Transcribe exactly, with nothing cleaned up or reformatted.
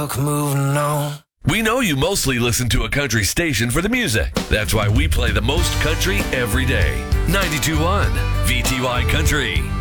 moving on. We know you mostly listen to a country station for the music. That's why we play the most country every day. ninety-two point one V T Y Country.